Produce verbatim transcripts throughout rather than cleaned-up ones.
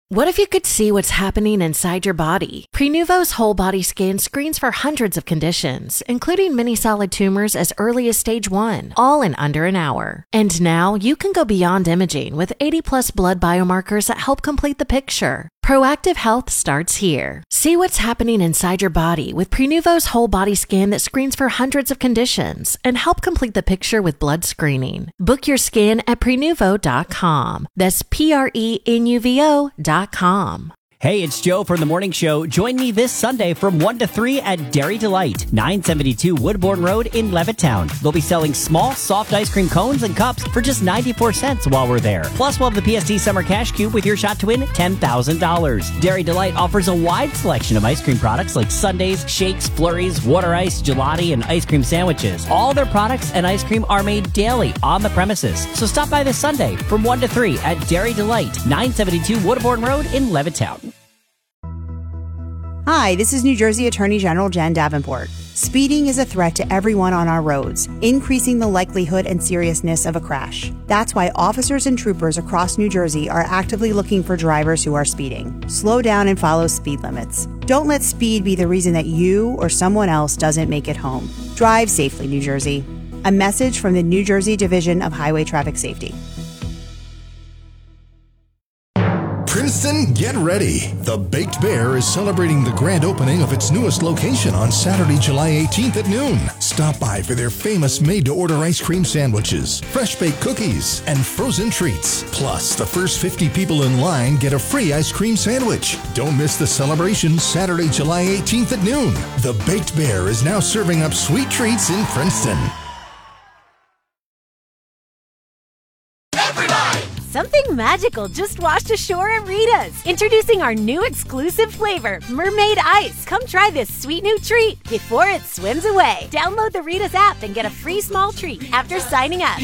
What if you could see what's happening inside your body? Prenuvo's whole body scan screens for hundreds of conditions, including many solid tumors as early as stage one, all in under an hour. And now you can go beyond imaging with eighty plus blood biomarkers that help complete the picture. Proactive health starts here. See what's happening inside your body with Prenuvo's whole body scan that screens for hundreds of conditions and help complete the picture with blood screening. Book your scan at prenuvo dot com. That's P R E N U V O dot com. Hey, it's Joe from The Morning Show. Join me this Sunday from one to three at Dairy Delight, nine seventy-two Woodbourne Road in Levittown. They'll be selling small, soft ice cream cones and cups for just ninety-four cents while we're there. Plus, we'll have the P S T Summer Cash Cube with your shot to win ten thousand dollars. Dairy Delight offers a wide selection of ice cream products like sundaes, shakes, flurries, water ice, gelati, and ice cream sandwiches. All their products and ice cream are made daily on the premises. So stop by this Sunday from one to three at Dairy Delight, nine seventy-two Woodbourne Road in Levittown. Hi, this is New Jersey Attorney General Jen Davenport. Speeding is a threat to everyone on our roads, increasing the likelihood and seriousness of a crash. That's why officers and troopers across New Jersey are actively looking for drivers who are speeding. Slow down and follow speed limits. Don't let speed be the reason that you or someone else doesn't make it home. Drive safely, New Jersey. A message from the New Jersey Division of Highway Traffic Safety. Princeton, get ready. The Baked Bear is celebrating the grand opening of its newest location on Saturday, July eighteenth at noon. Stop by for their famous made-to-order ice cream sandwiches, fresh-baked cookies, and frozen treats. Plus, the first fifty people in line get a free ice cream sandwich. Don't miss the celebration Saturday, July eighteenth at noon. The Baked Bear is now serving up sweet treats in Princeton. Something magical just washed ashore at Rita's. Introducing our new exclusive flavor, Mermaid Ice. Come try this sweet new treat before it swims away. Download the Rita's app and get a free small treat after signing up.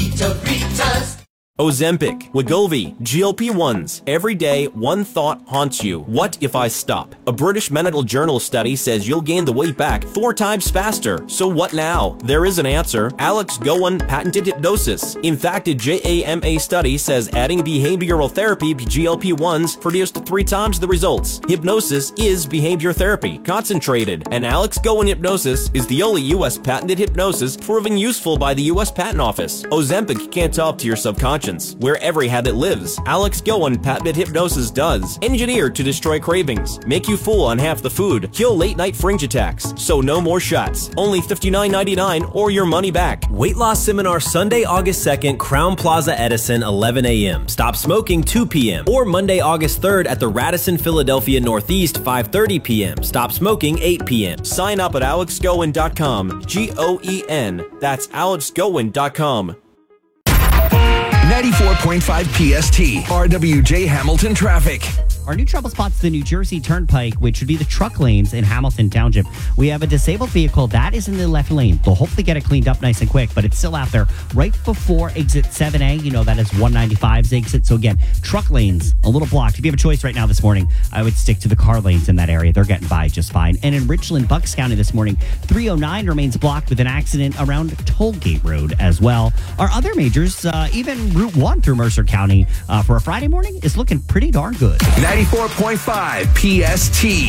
Ozempic, Wegovy, G L P ones. Every day, one thought haunts you. What if I stop? A British Medical Journal study says you'll gain the weight back four times faster. So what now? There is an answer. Alex Gowan patented hypnosis. In fact, a J A M A study says adding behavioral therapy G L P ones produced three times the results. Hypnosis is behavior therapy, concentrated, and Alex Gowan hypnosis is the only U S patented hypnosis proven useful by the U S Patent Office. Ozempic can't talk to your subconscious, where every habit lives. Alex Gowan patented hypnosis does. Engineered to destroy cravings, make you full on half the food, kill late night fringe attacks. So no more shots. Only fifty-nine ninety-nine or your money back. Weight loss seminar Sunday, August second, Crown Plaza Edison, eleven a.m. Stop smoking, two p.m. Or Monday, August third at the Radisson Philadelphia Northeast, five thirty p.m. Stop smoking, eight p.m. Sign up at alex gowen dot com. G O E N. That's alex gowen dot com. ninety-four point five P S T, R W J Hamilton Traffic. Our new trouble spot's the New Jersey Turnpike, which would be the truck lanes in Hamilton Township. We have a disabled vehicle that is in the left lane. They'll hopefully get it cleaned up nice and quick, but it's still out there right before exit seven A. You know, that is one ninety-five's exit. So again, truck lanes, a little blocked. If you have a choice right now this morning, I would stick to the car lanes in that area. They're getting by just fine. And in Richland, Bucks County this morning, three oh nine remains blocked with an accident around Tollgate Road as well. Our other majors, uh, even Route one through Mercer County uh, for a Friday morning is looking pretty darn good. ninety-four point five P S T.